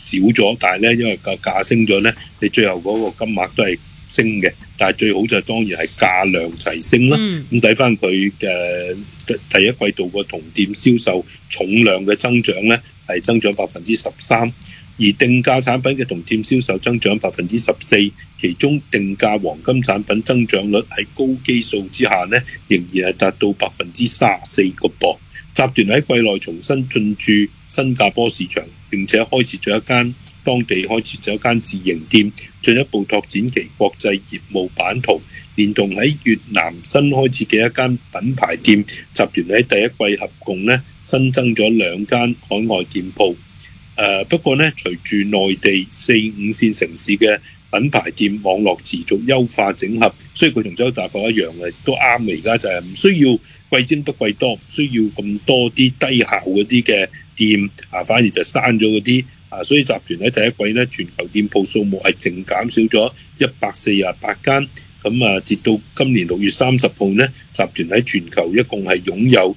少咗，但係咧因為個價升咗咧，你最後嗰個金額都係升嘅，但係最好就當然係價量齊升啦。咁睇翻佢嘅第一季度個同店銷售重量嘅增長咧，係增長13%，而定價產品嘅同店銷售增長14%，其中定價黃金產品增長率喺高基數之下咧，仍然係達到34%個噃。集團喺季內重新進駐新加坡市場，並且開設咗當地開設咗一間自營店，進一步拓展其國際業務版圖。連同喺越南新開設嘅一間品牌店，集團喺第一季合共咧新增咗2間海外店鋪。不過咧，隨住內地4、5線城市嘅品牌店網絡持續優化整合，所以佢同周大福一樣嘅，都啱嘅。而家就係唔需要貴精不貴多，唔需要咁多啲低效嗰啲嘅店，反而就刪咗嗰啲。所以集團喺第一季咧，全球店鋪數目係淨減少咗148間。咁截到今年6月30號咧，集團喺全球一共係擁有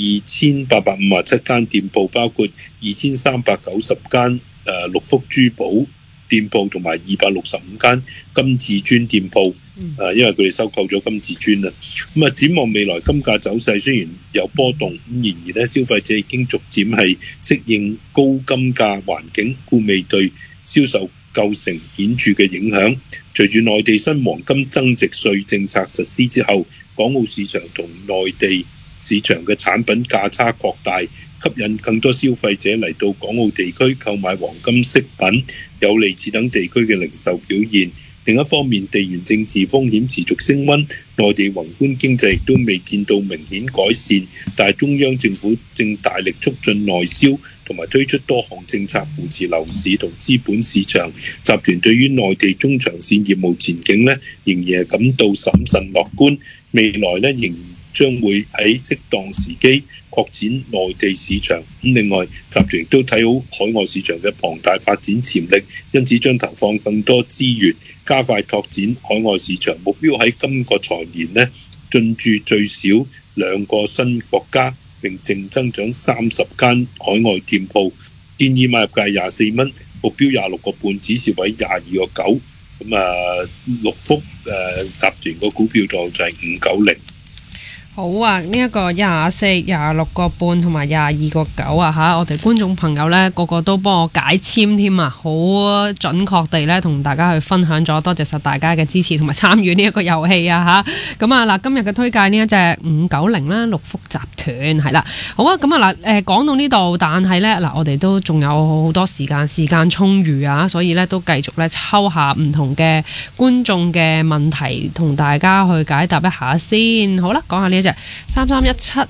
2857間店鋪，包括2390間六福珠寶店鋪同埋265間金至尊店鋪。因為佢哋收購咗金至尊啦。展望未來金價走勢雖然有波動，然而咧消費者已經逐漸係適應高金價環境，故未對銷售構成顯著嘅影響。隨住內地新黃金增值稅政策實施之後，港澳市場同內地市場嘅產品價差擴大，吸引更多消費者嚟到港澳地區購買黃金飾品，有利此等地區嘅零售表現。另一方面，地緣政治風險持續升溫，內地宏觀經濟亦都未見到明顯改善，但係中央政府正大力促進內銷，同埋推出多項政策扶持樓市同資本市場。集團對於內地中長線業務前景呢，仍然係感到審慎樂觀，未來呢仍然將會喺適當時機擴展內地市場。另外，集團亦都睇好海外市場嘅龐大發展潛力，因此將投放更多資源，加快拓展海外市場。目標喺今個財年呢，進駐最少2個新國家，並淨增長30間海外店鋪。建議買入價24蚊，目標26個半，止蝕位22個9。六福集團個股票就係590。 好啊，呢一個24、26個半同埋22個9啊我哋觀眾朋友呢，個個都幫我解簽添啊，好準確地呢同大家去分享咗，多謝晒大家嘅支持同埋參與呢一個遊戲啊咁嗱，今日嘅推介呢一隻590啦，六福集團係啦。好啊，咁講到呢度，但係呢我哋都仲有好多時間充裕啊，所以呢都繼續呢抽下唔同嘅觀眾嘅問題，同大家去解答一下先。好啦，講下呢一隻3317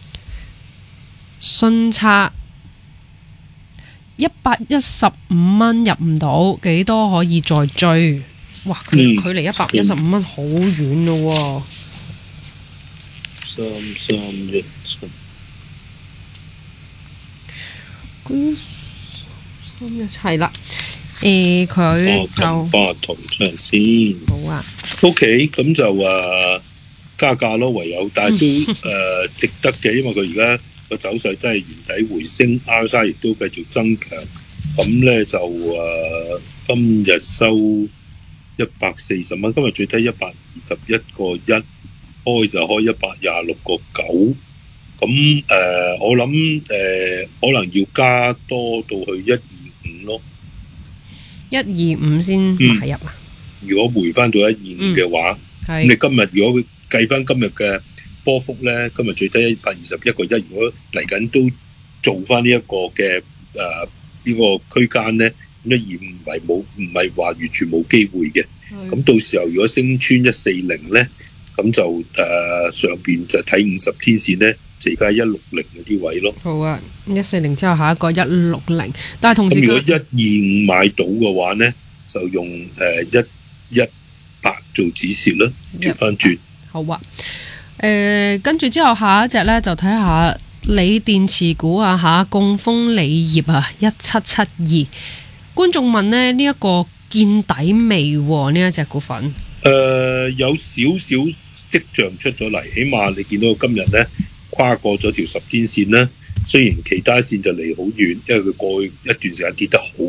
信策115蚊入唔到，幾多可以再追？哇，佢距離115蚊好遠咯 3317 係啦，佢就發圖出嚟先。 好啊 OK， 咁就加價咯，唯有，但係都值得嘅，因為佢而家個走勢都係原底回升 ，RSI 亦都繼續增強。咁咧就今日收140蚊，今日最低121個1，開就開126個9。咁我諗可能要加多到去125咯 ，125先買入啊！ 如果回翻到125嘅話，咁你今日如果計翻今日嘅波幅咧，今日最低121個1，如果嚟緊都做翻呢一個嘅呢個區間咧，125唔係話完全冇機會嘅。咁到時候如果升穿140咧，咁就上邊就睇50天線咧，就而家160嗰啲位咯。 好啊，140之後下一個160，但係同時如果125買到嘅話咧，就用118做止蝕啦，調翻轉。好啊，跟住之後下一隻咧就睇下鋰電池股啊贛鋒鋰業啊1772。觀眾問呢一個見底未呢一隻股份？ 有少少跡象出咗嚟，起碼你見到今日咧跨過咗條10天線啦。雖然其他線就離好遠，因為佢過去一段時間跌得好